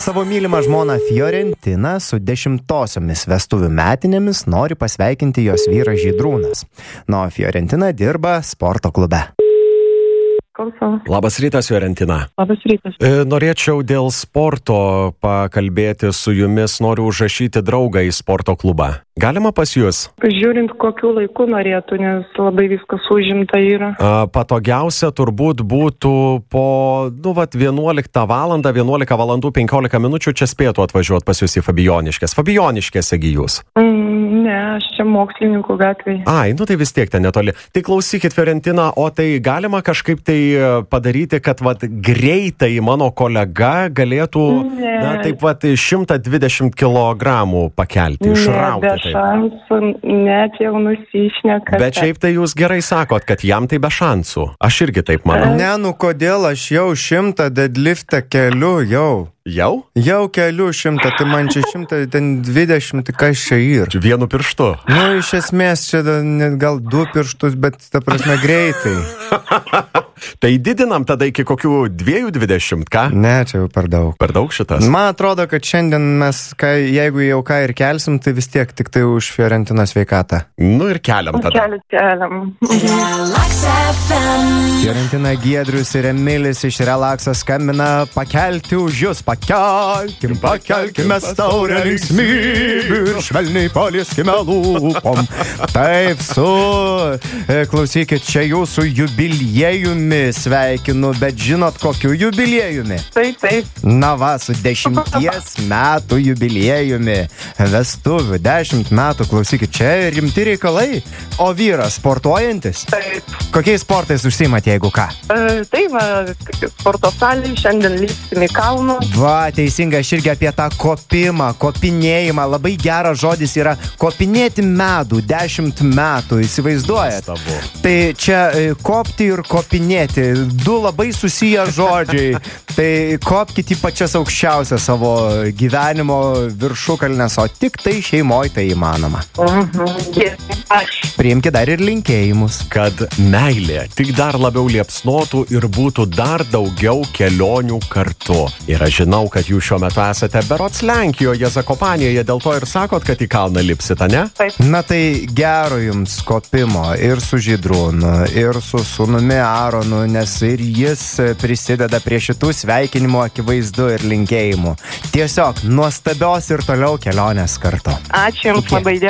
Savo mylimą žmoną Fiorentiną su 10-osiomis vestuvių metinėmis nori pasveikinti jos vyras Žydrūnas. Na, o Fiorentina dirba sporto klube. Klausau. Labas rytas, Fiorentina. Labas rytas. Norėčiau dėl sporto pakalbėti su jumis, noriu užrašyti draugą į sporto klubą. Galima pas jūs? Žiūrint, kokiu laiku norėtų, nes labai viskas užimta yra. Patogiausia turbūt būtų po 11 valandą, 11 valandų 15 minučių čia spėtų atvažiuoti pas jūs į Fabijoniškės. Fabijoniškėse jūs? Ne, aš čia Mokslininkų gatvėje. Ai, tai vis tiek ten netoli. Tai klausykit, Fiorentina, o tai galima kažkaip tai padaryti, kad greitai mano kolega galėtų, taip 120 kilogramų pakelti, išrauti. Be šansų, net jau nusišneka. Bet šiaip tai jūs gerai sakot, kad jam tai be šansų. Aš irgi taip manau. Ne, kodėl aš jau 100 deadliftą keliu jau. Jau? Jau keliu 100, tai man čia 120, tai kas čia yra? Vienu pirštu. Iš esmės čia net gal 2 pirštus, bet ta prasme greitai. Tai didinam tada iki kokių 2,20, ką? Ne, čia jau per daug. Per daug šitas? Man atrodo, kad šiandien mes, jeigu jau ką ir kelsim, tai vis tiek tik tai už Fiorentinos sveikatą. Ir keliam tada. Keliam. Fiorentina, Giedrius ir Emilis iš Relaxo skambina pakelti už jūs. Pakelkime taurę linksmybių ir švelniai palieskime lūpom. Taip, klausykit, čia jūsų jubiliejumi sveikinu, bet žinot kokiu jubiliejumi? Taip. Na va, su 10 metų jubiliejumi. Vestuvių, 10 metų, klausykit, čia rimti reikalai. O vyras sportuojantis? Taip. Kokiais sportais užsiimat, jeigu ką? Sporto salė, šiandien lipsim į kalnų. Va, teisingai, aš irgi apie tą kopimą, kopinėjimą. Labai geras žodis yra kopinėti medų, 10 metų, įsivaizduojat? Tai čia kopti ir kopinėti, 2 labai susiję žodžiai. Tai kopkite į pačias aukščiausias savo gyvenimo viršukalnes, o tik tai šeimoje tai įmanoma. Priimkite dar ir linkėjimus. Kad meilė tik dar labiau liepsnotų ir būtų dar daugiau kelionių kartu. Ir aš žinau, kad jūs šiuo metu esate berods Lenkijoje, Zakopanėje, dėl to ir sakot, kad į kalną lipsite, ne? Taip. Na tai gero jums kopimo ir su Žydrūnu, ir su sūnumi Aronu, nes ir jis prisideda prie šitų sveikinimų akivaizdu ir linkėjimų. Tiesiog nuostabios ir toliau kelionės kartu. Ačiū jums labai.